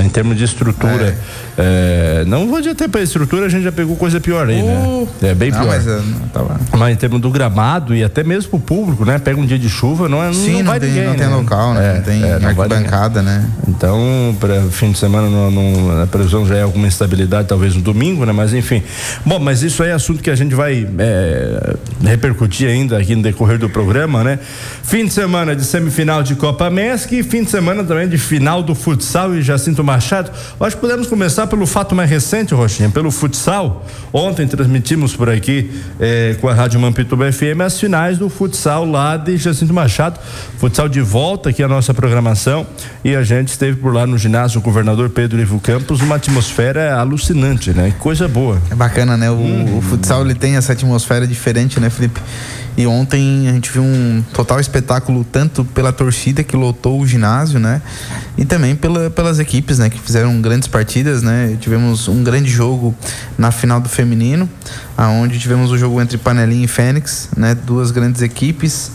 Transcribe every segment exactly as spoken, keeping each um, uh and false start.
Em termos de estrutura, é. É, não vou dizer até para estrutura, a gente já pegou coisa pior aí, uh, né? É bem pior. Não, mas, eu não tava... mas em termos do gramado e até mesmo pro público, né? Pega um dia de chuva, não é. Sim, não, não vai tem, ninguém, não né? tem local, né? É, não tem é, não arquibancada, né? Então, para fim de semana, não, não, a previsão já é alguma instabilidade, talvez no domingo, né? Mas enfim. Bom, mas isso aí é assunto que a gente vai é, repercutir ainda aqui no decorrer do programa, né? Fim de semana de semifinal de Copa Mesc e fim de semana também de final do futsal e Jacinto Machado. Eu acho que podemos começar pelo fato mais recente, Rochinha, pelo futsal. Ontem transmitimos por aqui eh, com a Rádio Mampituba F M as finais do futsal lá de Jacinto Machado. Futsal de volta aqui à nossa programação e a gente esteve por lá no ginásio Governador Pedro Ivo Campos, uma atmosfera alucinante, né? Coisa boa. É bacana, né? O, hum. o futsal ele tem essa atmosfera diferente, né, Felipe? E ontem a gente viu um total espetáculo tanto pela torcida que lotou o ginásio, né? E também pela, pelas equipes, né? Que fizeram grandes partidas, né? Tivemos um grande jogo na final do feminino, aonde tivemos o jogo entre Panelinha e Fênix, né? Duas grandes equipes.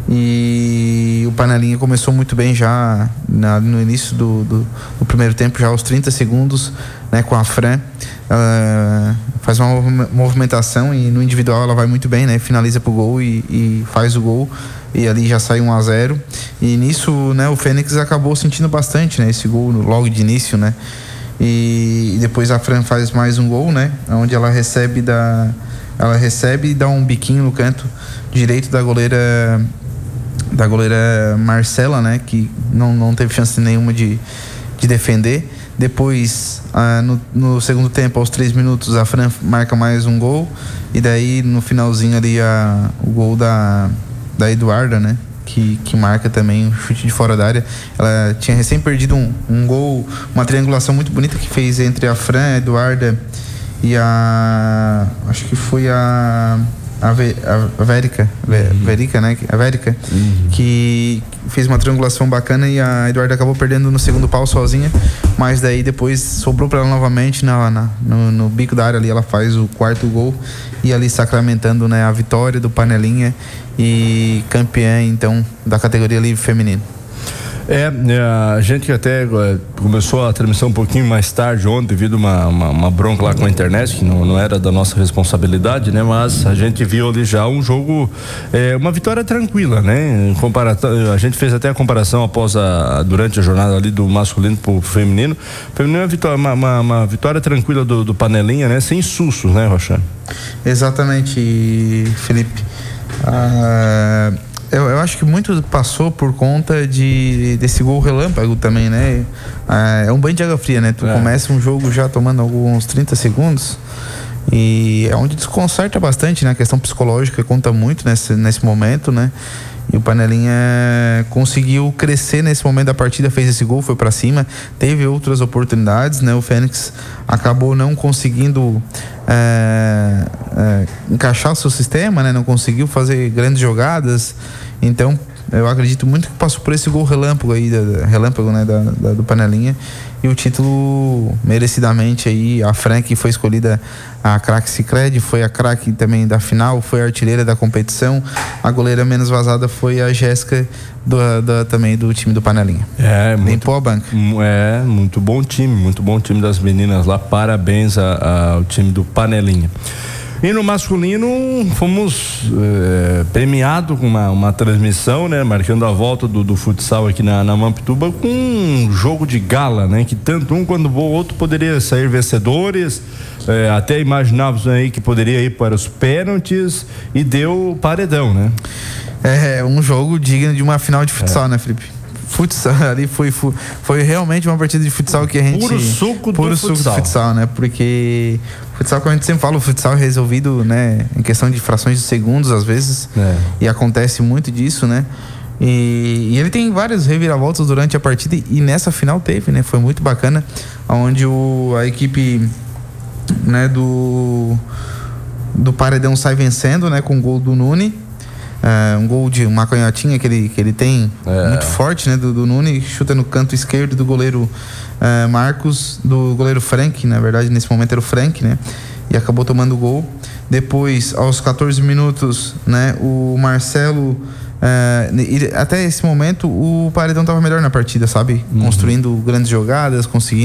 E o Panelinha começou muito bem já na, no início do, do, do primeiro tempo, já aos trinta segundos, né, com a Fran. Ela faz uma movimentação e no individual ela vai muito bem, né? Finaliza pro gol e, e faz o gol e ali já sai um a zero. E nisso, né, o Fênix acabou sentindo bastante, né, esse gol logo de início, né? E, e depois a Fran faz mais um gol, né? Onde ela recebe da ela recebe e dá um biquinho no canto direito da goleira da goleira Marcela, né, que não, não teve chance nenhuma de, de defender. Depois, ah, no, no segundo tempo, aos três minutos, a Fran marca mais um gol. E daí, no finalzinho ali, a, o gol da, da Eduarda, né, que, que marca também um chute de fora da área. Ela tinha recém perdido um, um gol, uma triangulação muito bonita que fez entre a Fran, a Eduarda e a... acho que foi a... A, Ve, a Vérica, uhum. Verica, né? A Vérica, uhum. que fez uma triangulação bacana e a Eduarda acabou perdendo no segundo pau sozinha, mas daí depois sobrou para ela novamente na, na, no, no bico da área ali, ela faz o quarto gol e ali sacramentando, né, a vitória do Panelinha e campeã então da categoria livre feminino. É, a gente que até começou a transmissão um pouquinho mais tarde ontem devido a uma, uma, uma bronca lá com a internet, que não, não era da nossa responsabilidade, né? Mas a gente viu ali já um jogo, é, uma vitória tranquila, né? Compara- a gente fez até a comparação após a, durante a jornada ali do masculino pro feminino. Feminino é uma vitória, uma, uma, uma vitória tranquila do, do Panelinha, né? Sem sustos, né, Roxane? Exatamente, Felipe. Ah... Eu, eu acho que muito passou por conta de, desse gol relâmpago também, né? É um banho de água fria, né? Tu é. começa um jogo já tomando alguns trinta segundos e é onde desconcerta bastante, né? A questão psicológica conta muito nesse, nesse momento, né? E o Panelinha conseguiu crescer nesse momento da partida, fez esse gol, foi pra cima, teve outras oportunidades, né? O Fênix acabou não conseguindo é, é, encaixar o seu sistema, né? Não conseguiu fazer grandes jogadas, então eu acredito muito que passou por esse gol relâmpago aí, da, relâmpago, né? Da, da, do Panelinha, e o título merecidamente aí, a Fran, que foi escolhida a craque Sicredi, foi a craque também da final, foi a artilheira da competição. A goleira menos vazada foi a Jéssica do, do, também do time do Panelinha. É, muito, limpou a banca. É, muito bom time, muito bom time das meninas lá, parabéns a, a, ao time do Panelinha. E no masculino fomos é, premiados com uma, uma transmissão, né? Marcando a volta do, do futsal aqui na, na Mampituba com um jogo de gala, né? Que tanto um quanto o outro poderia sair vencedores, é, até imaginávamos aí que poderia ir para os pênaltis e deu paredão, né? É, um jogo digno de uma final de futsal, é. né, Felipe? Futsal ali foi, foi, foi realmente uma partida de futsal que a gente... Puro suco puro do suco futsal. do futsal, né? Porque futsal, como a gente sempre fala, o futsal é resolvido, né, em questão de frações de segundos, às vezes. É. E acontece muito disso, né? E, e ele tem várias reviravoltas durante a partida e nessa final teve, né? Foi muito bacana, onde o, a equipe, né, do, do Paredão sai vencendo, né, com o gol do Nune. Uh, um gol de uma canhotinha que ele, que ele tem é. muito forte, né, do, do Nune, chuta no canto esquerdo do goleiro uh, Marcos, do goleiro Frank, na verdade nesse momento era o Frank, né, e acabou tomando o gol. Depois, aos catorze minutos, né, o Marcelo, uh, e até esse momento o Paredão estava melhor na partida, sabe, uhum. construindo grandes jogadas, conseguindo